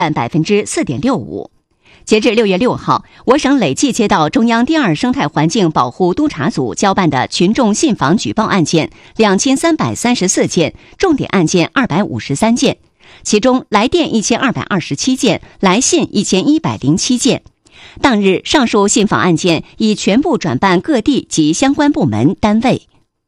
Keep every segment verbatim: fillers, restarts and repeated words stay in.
占百分之四点六五。截至六月六号，我省累计接到中央第二生态环境保护督察组交办的群众信访举报案件两千三百三十四件，重点案件二百五十三件，其中来电一千二百二十七件，来信一千一百零七件。当日上述信访案件已全部转办各地及相关部门单位。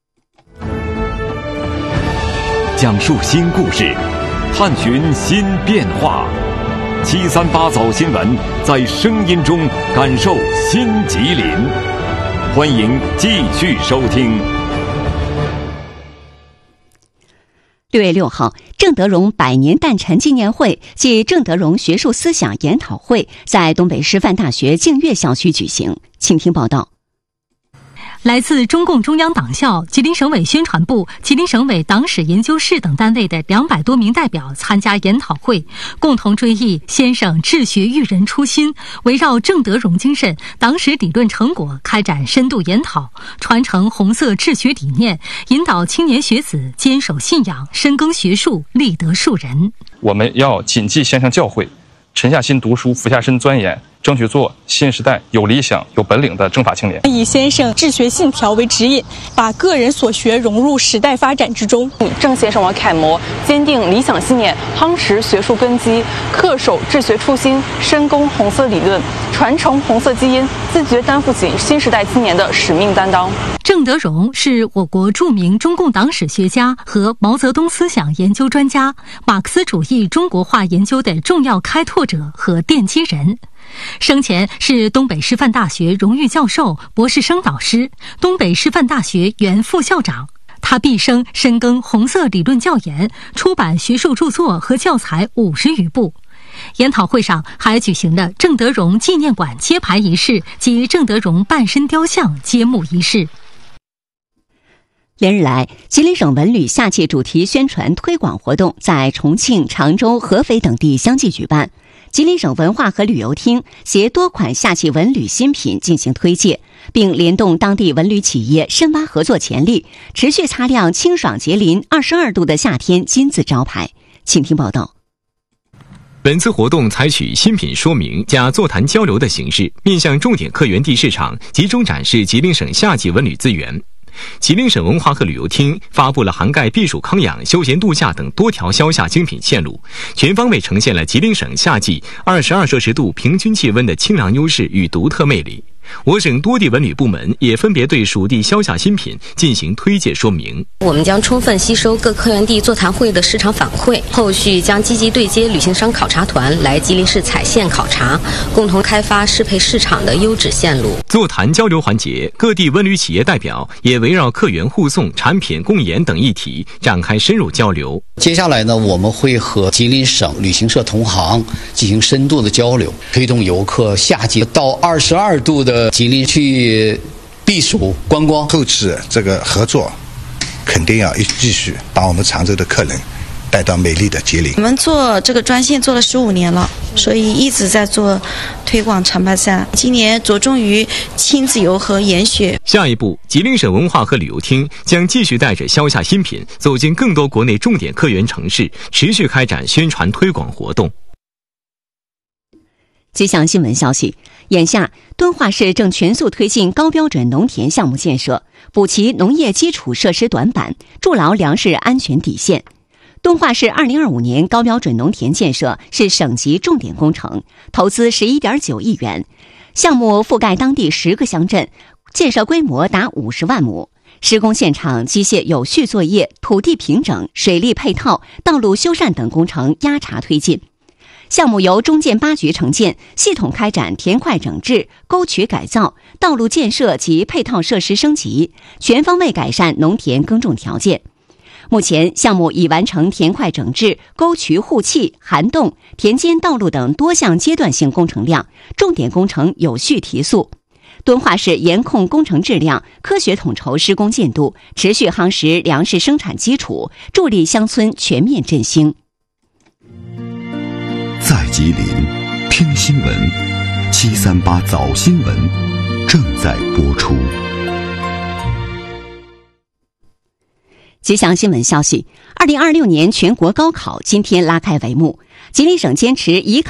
讲述新故事，探寻新变化。七三八早新闻，在声音中感受新吉林。欢迎继续收听。 六月六号，郑德荣百年诞辰纪念会暨郑德荣学术思想研讨会在东北师范大学净月校区举行。请听报道。 来自中共中央党校、吉林省委宣传部、吉林省委党史研究室等单位的两百多名代表参加研讨会，共同追忆先生治学育人初心，围绕郑德荣精神、党史理论成果开展深度研讨，传承红色治学理念，引导青年学子坚守信仰，深耕学术，立德树人。 我们要谨记先生教诲，沉下心读书，俯下身钻研，争取做新时代有理想、有本领的政法青年。 以先生治学信条为指引，把个人所学融入时代发展之中， 以郑先生为楷模，坚定理想信念，夯实学术根基，恪守治学初心，深耕红色理论，传承红色基因，自觉担负起新时代青年的使命担当。 郑德荣是我国著名中共党史学家和毛泽东思想研究专家，马克思主义中国化研究的重要开拓者和奠基人。生前是东北师范大学荣誉教授、博士生导师，东北师范大学原副校长。他毕生深耕红色理论教研，出版学术著作和教材五十余部。研讨会上还举行了郑德荣纪念馆揭牌仪式及郑德荣半身雕像揭幕仪式。 连日来，吉林省文旅夏季主题宣传推广活动在重庆、常州、合肥等地相继举办。吉林省文化和旅游厅携多款夏季文旅新品进行推介，并联动当地文旅企业深挖合作潜力，持续擦亮清爽洁林二十二度的夏天金字招牌。请听报道。 本次活动采取新品说明加座谈交流的形式，面向重点客源地市场，集中展示吉林省夏季文旅资源。吉林省文化和旅游厅发布了涵盖避暑康养、休闲度假等多条消夏精品线路，全方位呈现了吉林省夏季二十二摄氏度平均气温的清凉优势与独特魅力。我省多地文旅部门也分别对属地消夏新品进行推介说明。 我们将充分吸收各客源地座谈会的市场反馈，后续将积极对接旅行商考察团来吉林市采线考察，共同开发适配市场的优质线路。 座谈交流环节，各地文旅企业代表也围绕客源护送、产品共研等议题展开深入交流。 接下来呢，我们会和吉林省旅行社同行进行深度的交流，推动游客夏季到二十二度的吉林去避暑观光。 后期这个合作肯定要继续把我们常州的客人带到美丽的吉林。 我们做这个专线做了十五年了，所以一直在做推广长白山。今年着重于亲子游和研学。 下一步，吉林省文化和旅游厅将继续带着消夏新品走进更多国内重点客源城市，持续开展宣传推广活动。 吉祥新闻消息，眼下敦化市正全速推进高标准农田项目建设，补齐农业基础设施短板，筑牢粮食安全底线。敦化市二零二五年高标准农田建设是省级重点工程，投资 十一点九亿元，项目覆盖当地十个乡镇，建设规模达五十万亩。施工现场机械有序作业、土地平整、水利配套、道路修缮等工程压茬推进。项目由中建八局承建，系统开展田块整治、沟渠改造、道路建设及配套设施升级，全方位改善农田耕种条件。目前，项目已完成田块整治、沟渠护砌、涵洞、田间道路等多项阶段性工程量，重点工程有序提速。敦化市严控工程质量，科学统筹施工进度，持续夯实粮食生产基础，助力乡村全面振兴。 在吉林听新闻，七三八早新闻正在播出。 吉祥新闻消息，二零二六年全国高考今天拉开帷幕，吉林省坚持以考